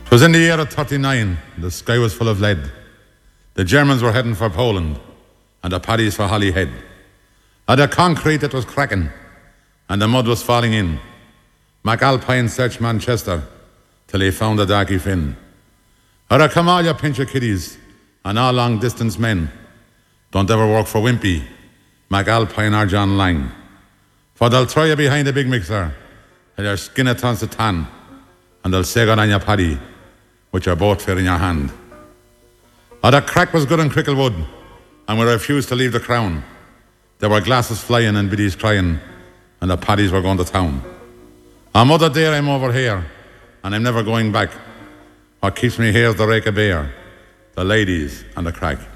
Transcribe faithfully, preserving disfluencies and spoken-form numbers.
'Twas in the year of thirty-nine, the sky was full of lead. The Germans were heading for Poland, and the paddies for Holyhead. At the concrete it was cracking, and the mud was falling in. McAlpine searched Manchester till he found the Darky Finn. Ora come all you pincher kiddies and all long distance men. Don't ever work for Wimpy, McAlpine or John Lang. For they'll throw you behind the big mixer till your skin it turns to tan, and they'll say good on your paddy with your boat fair in your hand. Oh, the crack was good in Cricklewood, and we refused to leave the crown. There were glasses flying and biddies crying, and the paddies were going to town. On Mother Dear, I'm over here, and I'm never going back. What keeps me here is the rake of beer, the ladies, and the crack.